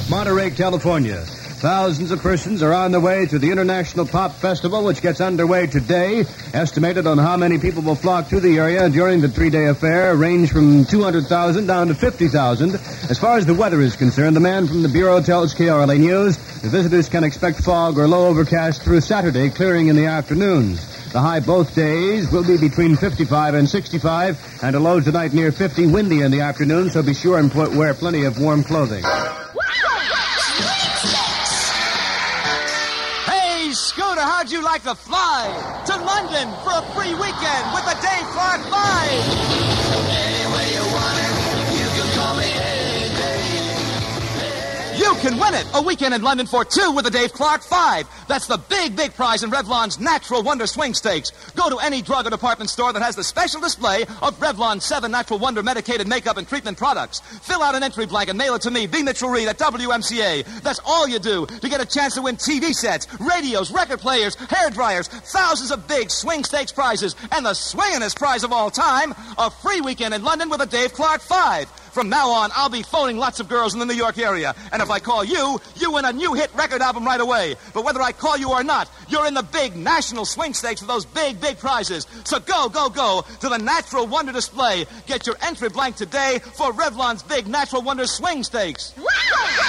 Monterey, California. Thousands of persons are on their way to the International Pop Festival, which gets underway today. Estimated on how many people will flock to the area during the three-day affair range from 200,000 down to 50,000. As far as the weather is concerned, the man from the Bureau tells KRLA News the visitors can expect fog or low overcast through Saturday, clearing in the afternoons. The high both days will be between 55 and 65, and a low tonight near 50, windy in the afternoon, so be sure and wear plenty of warm clothing. Hey, Scooter, how'd you like to fly to London for a free weekend with the Dave Clark 5? Any way you want it, you can call me any day. You can win it! A weekend in London for two with the Dave Clark 5. That's the big, big prize in Revlon's Natural Wonder Swing Stakes. Go to any drug or department store that has the special display of Revlon's 7 Natural Wonder medicated makeup and treatment products. Fill out an entry blank and mail it to me, B. Mitchell Reed at WMCA. That's all you do to get a chance to win TV sets, radios, record players, hair dryers, thousands of big swing stakes prizes, and the swingingest prize of all time, a free weekend in London with the Dave Clark 5. From now on, I'll be phoning lots of girls in the New York area. And if I call you, you win a new hit record album right away. But whether I call you or not, you're in the big national swing stakes for those big, big prizes. So go, go, go to the Natural Wonder display. Get your entry blank today for Revlon's big Natural Wonder Swing Stakes.